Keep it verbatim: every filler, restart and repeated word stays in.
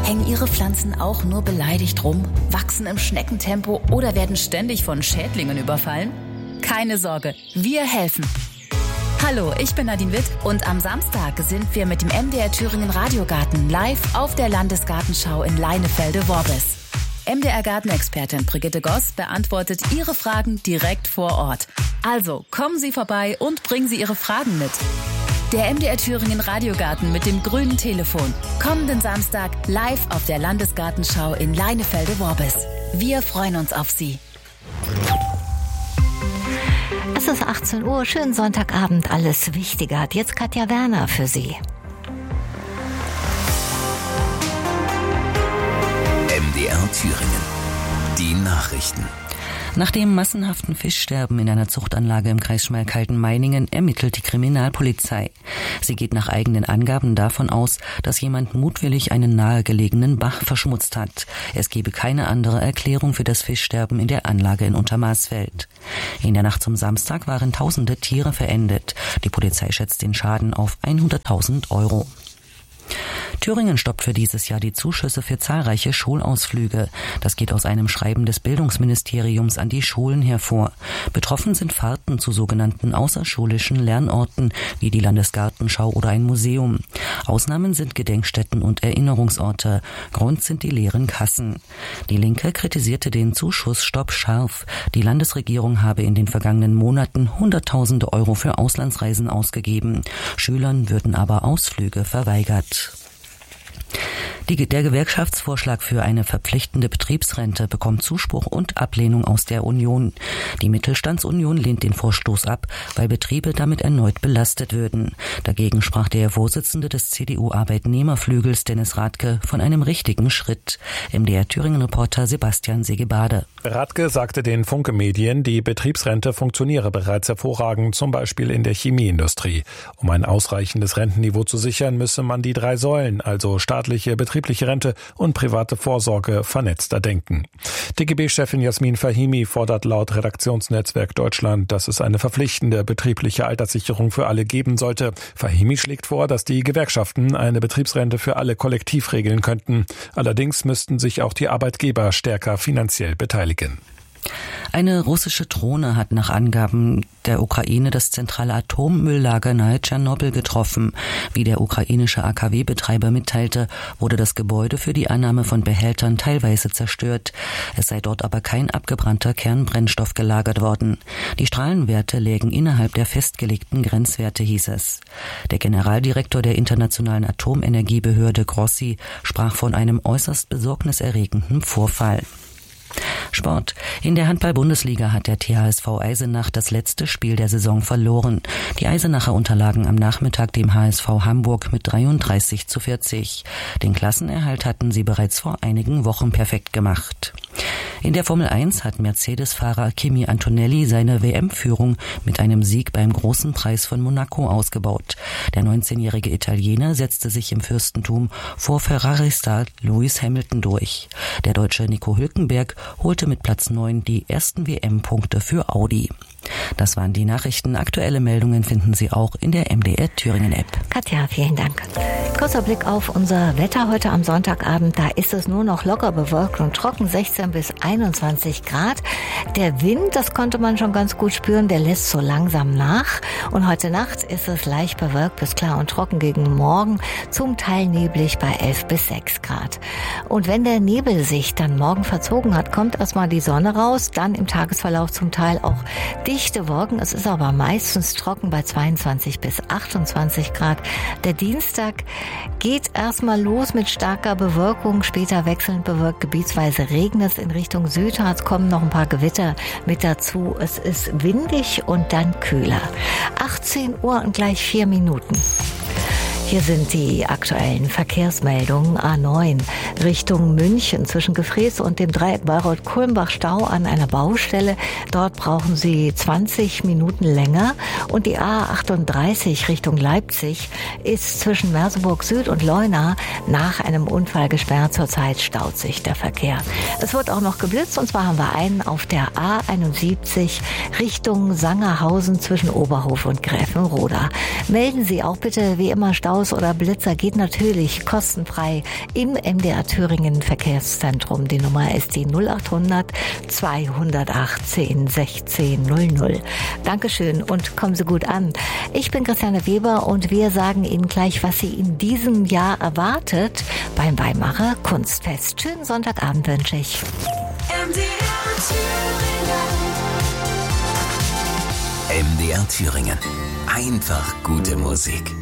Hängen Ihre Pflanzen auch nur beleidigt rum, wachsen im Schneckentempo oder werden ständig von Schädlingen überfallen? Keine Sorge, wir helfen. Hallo, ich bin Nadine Witt und am Samstag sind wir mit dem M D R Thüringen Radiogarten live auf der Landesgartenschau in Leinefelde-Worbis. M D R-Gartenexpertin Brigitte Goss beantwortet Ihre Fragen direkt vor Ort. Also kommen Sie vorbei und bringen Sie Ihre Fragen mit. Der M D R Thüringen Radiogarten mit dem grünen Telefon. Kommenden Samstag live auf der Landesgartenschau in Leinefelde-Worbis. Wir freuen uns auf Sie. Es ist achtzehn Uhr, schönen Sonntagabend, alles Wichtige hat jetzt Katja Werner für Sie. M D R Thüringen. Die Nachrichten. Nach dem massenhaften Fischsterben in einer Zuchtanlage im Kreis Schmalkalden-Meiningen ermittelt die Kriminalpolizei. Sie geht nach eigenen Angaben davon aus, dass jemand mutwillig einen nahegelegenen Bach verschmutzt hat. Es gebe keine andere Erklärung für das Fischsterben in der Anlage in Untermaßfeld. In der Nacht zum Samstag waren tausende Tiere verendet. Die Polizei schätzt den Schaden auf hunderttausend Euro. Thüringen stoppt für dieses Jahr die Zuschüsse für zahlreiche Schulausflüge. Das geht aus einem Schreiben des Bildungsministeriums an die Schulen hervor. Betroffen sind Fahrten zu sogenannten außerschulischen Lernorten wie die Landesgartenschau oder ein Museum. Ausnahmen sind Gedenkstätten und Erinnerungsorte. Grund sind die leeren Kassen. Die Linke kritisierte den Zuschussstopp scharf. Die Landesregierung habe in den vergangenen Monaten Hunderttausende Euro für Auslandsreisen ausgegeben. Schülern würden aber Ausflüge verweigert. Die, der Gewerkschaftsvorschlag für eine verpflichtende Betriebsrente bekommt Zuspruch und Ablehnung aus der Union. Die Mittelstandsunion lehnt den Vorstoß ab, weil Betriebe damit erneut belastet würden. Dagegen sprach der Vorsitzende des C D U-Arbeitnehmerflügels Dennis Rathke von einem richtigen Schritt. M D R Thüringen-Reporter Sebastian Segebade. Rathke sagte den Funke-Medien, die Betriebsrente funktioniere bereits hervorragend, zum Beispiel in der Chemieindustrie. Um ein ausreichendes Rentenniveau zu sichern, müsse man die drei Säulen, also staatliche, betriebliche Rente und private Vorsorge, vernetzter denken. D G B-Chefin Jasmin Fahimi fordert laut Redaktionsnetzwerk Deutschland, dass es eine verpflichtende betriebliche Alterssicherung für alle geben sollte. Fahimi schlägt vor, dass die Gewerkschaften eine Betriebsrente für alle kollektiv regeln könnten. Allerdings müssten sich auch die Arbeitgeber stärker finanziell beteiligen. Eine russische Drohne hat nach Angaben der Ukraine das zentrale Atommülllager nahe Tschernobyl getroffen. Wie der ukrainische A K W-Betreiber mitteilte, wurde das Gebäude für die Annahme von Behältern teilweise zerstört. Es sei dort aber kein abgebrannter Kernbrennstoff gelagert worden. Die Strahlenwerte lägen innerhalb der festgelegten Grenzwerte, hieß es. Der Generaldirektor der Internationalen Atomenergiebehörde Grossi sprach von einem äußerst besorgniserregenden Vorfall. Sport. In der Handball-Bundesliga hat der T H S V Eisenach das letzte Spiel der Saison verloren. Die Eisenacher unterlagen am Nachmittag dem H S V Hamburg mit dreiunddreißig zu vierzig. Den Klassenerhalt hatten sie bereits vor einigen Wochen perfekt gemacht. In der Formel eins hat Mercedes-Fahrer Kimi Antonelli seine W M-Führung mit einem Sieg beim Großen Preis von Monaco ausgebaut. Der neunzehnjährige Italiener setzte sich im Fürstentum vor Ferrari-Star Lewis Hamilton durch. Der Deutsche Nico Hülkenberg holte mit Platz neun die ersten W M-Punkte für Audi. Das waren die Nachrichten. Aktuelle Meldungen finden Sie auch in der M D R Thüringen-App. Katja, vielen Dank. Kurzer Blick auf unser Wetter heute am Sonntagabend. Da ist es nur noch locker bewölkt und trocken, sechzehn bis einundzwanzig Grad. Der Wind, das konnte man schon ganz gut spüren, der lässt so langsam nach. Und heute Nacht ist es leicht bewölkt bis klar und trocken gegen Morgen, zum Teil neblig bei elf bis sechs Grad. Und wenn der Nebel sich dann morgen verzogen hat, kommt erstmal die Sonne raus, dann im Tagesverlauf zum Teil auch dichte Wolken. Es ist aber meistens trocken bei zweiundzwanzig bis achtundzwanzig Grad. Der Dienstag geht erstmal los mit starker Bewölkung, später wechselnd bewölkt, gebietsweise regnet es in Richtung Südharz, kommen noch ein paar Gewitter mit dazu. Es ist windig und dann kühler. achtzehn Uhr und gleich vier Minuten. Hier sind die aktuellen Verkehrsmeldungen. A neun Richtung München zwischen Gefrees und dem Dreieck Bayreuth-Kulmbach-Stau an einer Baustelle. Dort brauchen Sie zwanzig Minuten länger. Und die A achtunddreißig Richtung Leipzig ist zwischen Merseburg Süd und Leuna nach einem Unfall gesperrt. Zurzeit staut sich der Verkehr. Es wird auch noch geblitzt, und zwar haben wir einen auf der A einundsiebzig Richtung Sangerhausen zwischen Oberhof und Gräfenroda. Melden Sie auch bitte wie immer Stau Blitzaus oder Blitzer geht natürlich kostenfrei im M D R Thüringen Verkehrszentrum. Die Nummer ist die null acht hundert zweihundertachtzehn sechzehn null null. Dankeschön und kommen Sie gut an. Ich bin Christiane Weber und wir sagen Ihnen gleich, was Sie in diesem Jahr erwartet beim Weimarer Kunstfest. Schönen Sonntagabend wünsche ich. M D R Thüringen. M D R Thüringen. Einfach gute Musik.